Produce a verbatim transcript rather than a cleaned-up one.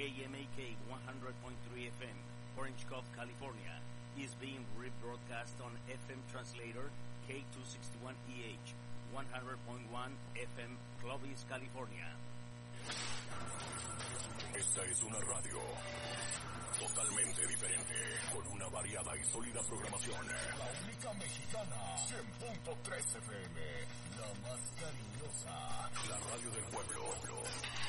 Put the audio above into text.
A M A K one hundred point three F M, Orange Cove, California, is being rebroadcast on F M translator K two sixty-one E H one hundred point one F M, Clovis, California. Esta es una radio totalmente diferente, con una variada y sólida programación. La única mexicana, cien punto tres F M, la más cariñosa, la radio del pueblo.